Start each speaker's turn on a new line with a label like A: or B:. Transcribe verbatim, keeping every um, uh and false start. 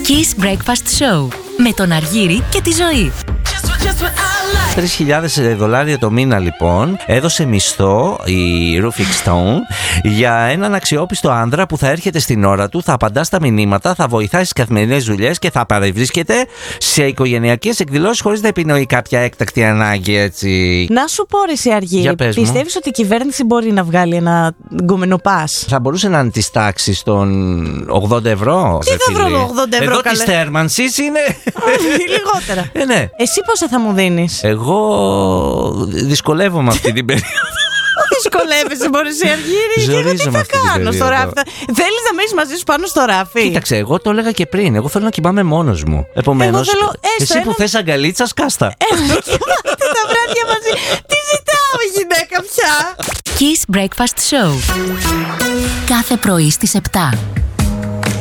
A: Kiss Breakfast Show με τον Αργύρη και τη Ζωή.
B: τρεις χιλιάδες δολάρια το μήνα λοιπόν έδωσε μισθό η Rufix Stone για έναν αξιόπιστο άνδρα που θα έρχεται στην ώρα του, θα απαντά στα μηνύματα, θα βοηθάει στις καθημερινές δουλειές και θα παρευρίσκεται σε οικογενειακές εκδηλώσεις χωρίς να επινοεί κάποια έκτακτη ανάγκη, έτσι.
C: Να σου πω ρε εσύ Αργύρη, πιστεύεις ότι η κυβέρνηση μπορεί να βγάλει ένα γκομενοπάς?
B: Θα μπορούσε να είναι της τάξης των ογδόντα ευρώ.
C: Τι θα βρω ογδόντα ευρώ?
B: Εδώ της θέρμανσης είναι
C: λιγότερα.
B: ε, ναι.
C: Εσύ πόσα θα μου δίνεις?
B: Εγώ δυσκολεύομαι αυτή την περίοδο.
C: Δυσκολεύεσαι, μπορείς η Αργύρη? Και εγώ τι θα κάνω στο ράφι? Θέλεις να μείνεις μαζί σου πάνω στο ράφι?
B: Κοίταξε, εγώ το έλεγα και πριν. Εγώ θέλω να κοιμάμαι μόνος μου. Επομένως,
C: θέλω,
B: εσύ
C: ένα...
B: που θες αγκαλίτσα, σκάστα.
C: Κοιμάται τα βράδια μαζί. Τι ζητάω γυναίκα πια?
A: Kiss Breakfast Show. Κάθε πρωί στις επτά.